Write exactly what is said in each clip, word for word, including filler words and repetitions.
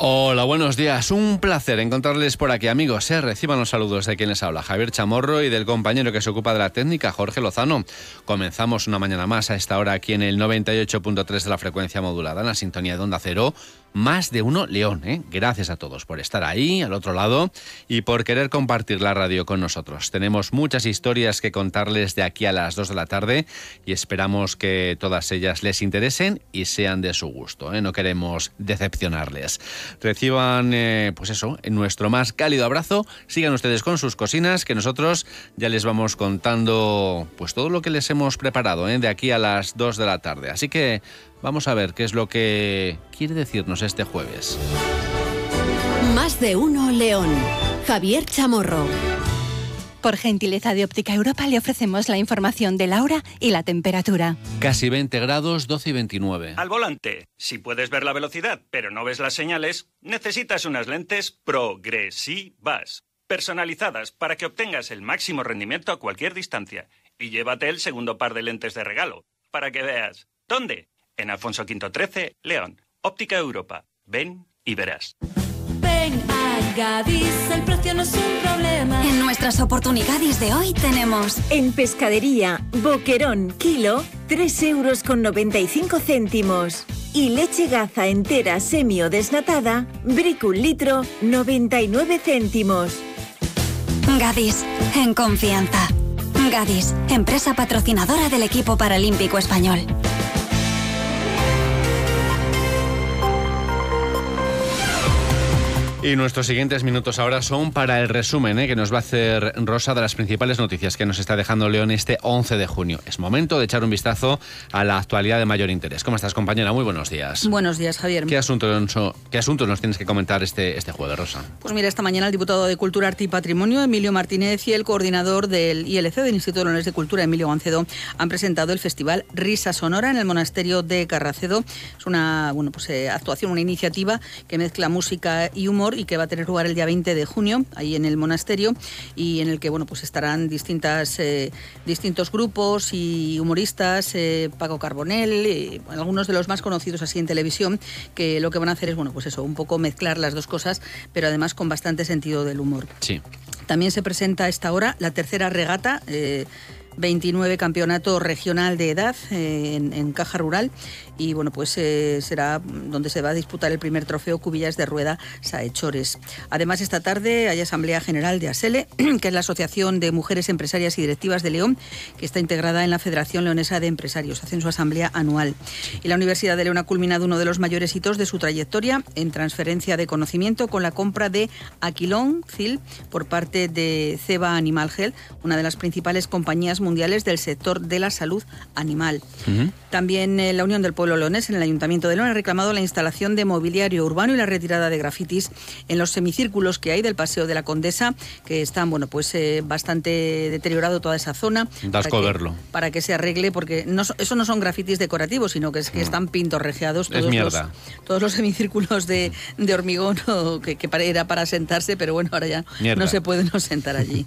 Hola, buenos días. Un placer encontrarles por aquí, amigos. ¿eh? Reciban los saludos de quien les habla, Javier Chamorro, y del compañero que se ocupa de la técnica, Jorge Lozano. Comenzamos una mañana más a esta hora aquí en el noventa y ocho punto tres de la frecuencia modulada, en la sintonía de Onda Cero. Más de uno León, ¿eh? Gracias a todos por estar ahí, al otro lado, y por querer compartir la radio con nosotros. Tenemos muchas historias que contarles de aquí a las dos de la tarde y esperamos que todas ellas les interesen y sean de su gusto, ¿eh? No queremos decepcionarles. Reciban, eh, pues eso, nuestro más cálido abrazo. Sigan ustedes con sus cocinas, que nosotros ya les vamos contando pues todo lo que les hemos preparado, ¿eh? De aquí a las dos de la tarde. Así que vamos a ver qué es lo que quiere decirnos este jueves. Más de uno León. Javier Chamorro. Por gentileza de Óptica Europa le ofrecemos la información de la hora y la temperatura. Casi veinte grados, doce y veintinueve. Al volante, si puedes ver la velocidad pero no ves las señales, necesitas unas lentes progresivas, personalizadas para que obtengas el máximo rendimiento a cualquier distancia. Y llévate el segundo par de lentes de regalo, para que veas. ¿Dónde? En Alfonso Quinto trece, León. Óptica Europa. Ven y verás. Ven a Gadis, el precio no es un problema. En nuestras oportunidades de hoy tenemos... En pescadería, boquerón, kilo, tres euros con noventa y cinco céntimos. Y leche Gaza entera semi o desnatada, Brick un litro, noventa y nueve céntimos. Gadis, en confianza. Gadis, empresa patrocinadora del equipo paralímpico español. Y nuestros siguientes minutos ahora son para el resumen ¿eh? que nos va a hacer Rosa de las principales noticias que nos está dejando León este once de junio. Es momento de echar un vistazo a la actualidad de mayor interés. ¿Cómo estás, compañera? Muy buenos días. Buenos días, Javier. ¿Qué asuntos qué asunto nos tienes que comentar este, este jueves, Rosa? Pues mira, esta mañana el diputado de Cultura, Arte y Patrimonio, Emilio Martínez, y el coordinador del I L C, del Instituto de Honores de Cultura, Emilio Gancedo, han presentado el festival Risa Sonora en el monasterio de Carracedo. Es una bueno, pues, eh, actuación, una iniciativa que mezcla música y humor y que va a tener lugar el día veinte de junio, ahí en el monasterio, y en el que bueno pues estarán distintas eh, distintos grupos y humoristas, eh, Paco Carbonell, eh, algunos de los más conocidos así en televisión, que lo que van a hacer es bueno pues eso, un poco mezclar las dos cosas, pero además con bastante sentido del humor. Sí. También se presenta a esta hora la tercera regata, eh, veintinueve campeonato regional de edad eh, en, en Caja Rural, y bueno pues eh, será donde se va a disputar el primer trofeo Cubillas de Rueda Saechores. Además, esta tarde hay Asamblea General de ASELE, que es la Asociación de Mujeres Empresarias y Directivas de León, que está integrada en la Federación Leonesa de Empresarios. Hacen su asamblea anual. Y la Universidad de León ha culminado uno de los mayores hitos de su trayectoria en transferencia de conocimiento con la compra de Aquilon Cil por parte de Ceba Animal Health, una de las principales compañías mundiales del sector de la salud animal. Uh-huh. También eh, la Unión del Pueblo Leonés en el Ayuntamiento de León ha reclamado la instalación de mobiliario urbano y la retirada de grafitis en los semicírculos que hay del Paseo de la Condesa, que están bueno pues eh, bastante deteriorado toda esa zona. Das para verlo. Que, para que se arregle, porque no, eso no son grafitis decorativos, sino que es que no. están pintorrejeados todos, es los, todos los semicírculos de, de hormigón o que, que era para sentarse, pero bueno, ahora ya mierda. No se puede no sentar allí.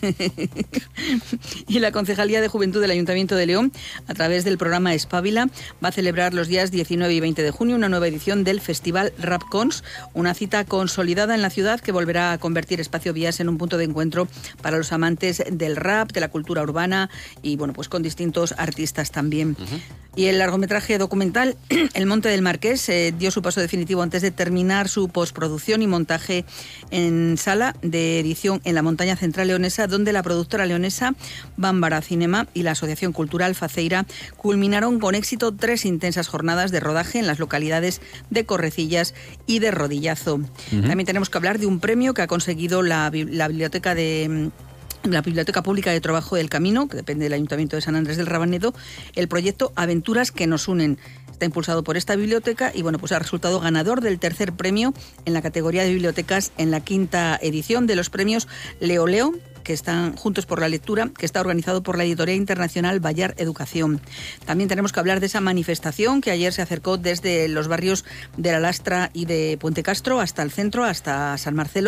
Y la Concejalía de Juventud del Ayuntamiento de León, a través del programa Espabila, va a celebrar los días diecinueve y veinte de junio una nueva edición del Festival Rapcons, una cita consolidada en la ciudad que volverá a convertir Espacio Vías en un punto de encuentro para los amantes del rap, de la cultura urbana y bueno, pues con distintos artistas también. Uh-huh. Y el largometraje documental El Monte del Marqués eh, dio su paso definitivo antes de terminar su postproducción y montaje en sala de edición en la Montaña Central Leonesa, donde la productora leonesa Bámbara Cinema y la Asociación Cultural Faceira culminaron con éxito tres intensas jornadas de rodaje en las localidades de Correcillas y de Rodillazo. Uh-huh. También tenemos que hablar de un premio que ha conseguido la, la biblioteca de... la Biblioteca Pública de Trabajo del Camino, que depende del Ayuntamiento de San Andrés del Rabanedo, el proyecto Aventuras que nos unen. Está impulsado por esta biblioteca y bueno, pues ha resultado ganador del tercer premio en la categoría de bibliotecas en la quinta edición de los premios Leo Leo, que están Juntos por la Lectura, que está organizado por la editorial internacional Bayar Educación. También tenemos que hablar de esa manifestación que ayer se acercó desde los barrios de La Lastra y de Puente Castro hasta el centro, hasta San Marcelo,